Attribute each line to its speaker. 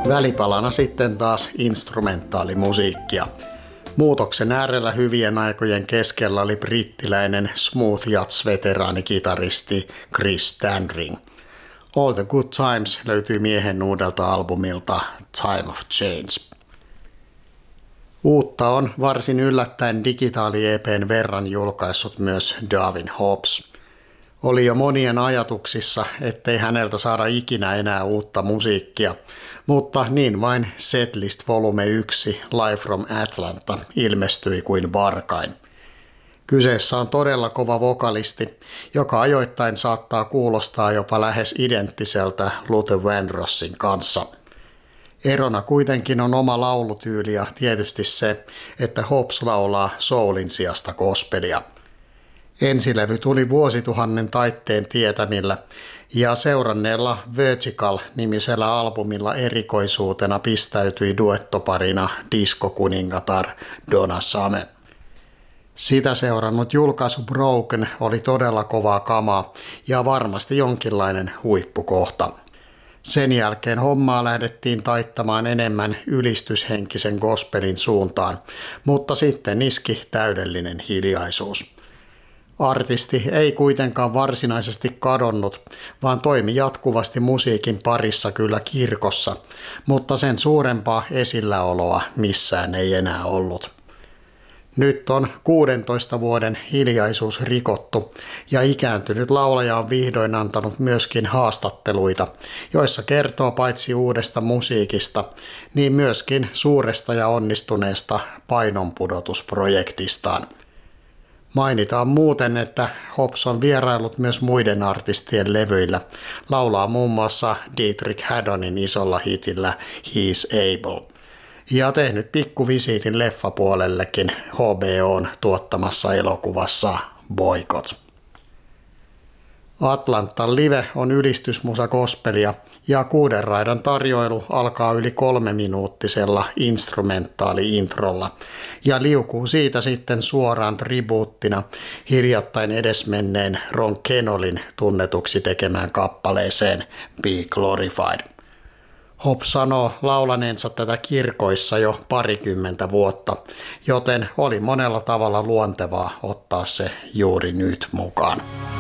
Speaker 1: Välipalana sitten taas instrumentaalimusiikkia. Muutoksen äärellä hyvien aikojen keskellä oli brittiläinen smooth jazz-veteraanikitaristi Chris Standring. All the Good Times löytyy miehen uudelta albumilta Time of Change. Uutta on varsin yllättäen digitaali-EP:n verran julkaissut myös Darwin Hobbs. Oli jo monien ajatuksissa, ettei häneltä saada ikinä enää uutta musiikkia, mutta niin vain Setlist Volume 1 Live from Atlanta ilmestyi kuin varkain. Kyseessä on todella kova vokalisti, joka ajoittain saattaa kuulostaa jopa lähes identtiseltä Luther Vandrossin kanssa. Erona kuitenkin on oma laulutyyli ja tietysti se, että Hobbs laulaa soulin sijasta gospelia. Ensilevy tuli vuosituhannen taitteen tietämillä ja seuranneella Vertical-nimisellä albumilla erikoisuutena pistäytyi duettoparina diskokuningatar Donna Summer. Sitä seurannut julkaisu Broken oli todella kovaa kamaa ja varmasti jonkinlainen huippukohta. Sen jälkeen hommaa lähdettiin taittamaan enemmän ylistyshenkisen gospelin suuntaan, mutta sitten iski täydellinen hiljaisuus. Artisti ei kuitenkaan varsinaisesti kadonnut, vaan toimi jatkuvasti musiikin parissa kyllä kirkossa, mutta sen suurempaa esilläoloa missään ei enää ollut. Nyt on 16 vuoden hiljaisuus rikottu ja ikääntynyt laulaja on vihdoin antanut myöskin haastatteluita, joissa kertoo paitsi uudesta musiikista, niin myöskin suuresta ja onnistuneesta painonpudotusprojektistaan. Mainitaan muuten, että Hobbs on vieraillut myös muiden artistien levyillä, laulaa muun muassa Dietrich Haddonin isolla hitillä He's Able ja tehnyt pikkuvisiitin leffapuolellekin HBO:n tuottamassa elokuvassa Boycott. Atlantan live on ylistysmusa gospelia ja 6 raidan tarjoilu alkaa yli 3-minuuttisella instrumentaali-introlla ja liukuu siitä sitten suoraan tribuuttina hiljattain edesmenneen Ron Kenolin tunnetuksi tekemään kappaleeseen Be Glorified. Hobbs sanoo laulaneensa tätä kirkoissa jo 20 vuotta, joten oli monella tavalla luontevaa ottaa se juuri nyt mukaan.